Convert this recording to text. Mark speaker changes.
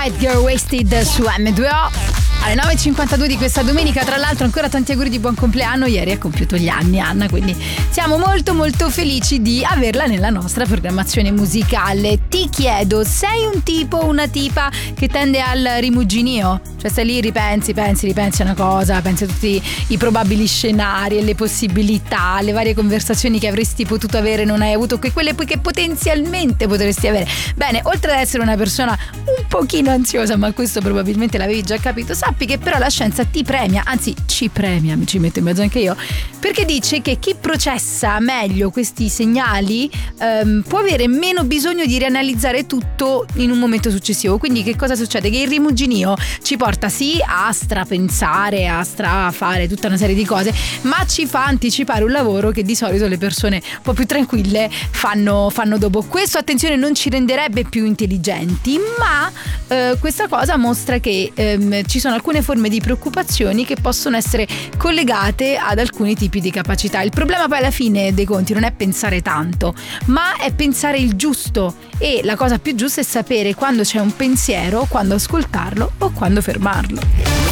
Speaker 1: White Girl Wasted su M2O. Alle 9.52 di questa domenica, tra l'altro ancora tanti auguri di buon compleanno, ieri ha compiuto gli anni Anna, quindi siamo molto molto felici di averla nella nostra programmazione musicale. Ti chiedo, sei un tipo o una tipa che tende al rimuginio? Cioè stai lì, ripensi a una cosa, pensi a tutti i probabili scenari e le possibilità, le varie conversazioni che avresti potuto avere e non hai avuto, quelle che potenzialmente potresti avere. Bene, oltre ad essere una persona un pochino ansiosa, ma questo probabilmente l'avevi già capito, sappi che però la scienza ti premia, anzi ci premia, mi ci metto in mezzo anche io, perché dice che chi processa meglio questi segnali può avere meno bisogno di rianalizzare tutto in un momento successivo. Quindi che cosa succede? Che il rimuginio ci porta sì a strapensare, a strafare tutta una serie di cose, ma ci fa anticipare un lavoro che di solito le persone un po' più tranquille fanno dopo. Questo, attenzione, non ci renderebbe più intelligenti, ma questa cosa mostra che ci sono alcune forme di preoccupazioni che possono essere collegate ad alcuni tipi di capacità. Il problema poi alla fine dei conti non è pensare tanto, ma è pensare il giusto, e la cosa più giusta è sapere quando c'è un pensiero, quando ascoltarlo o quando fermarlo.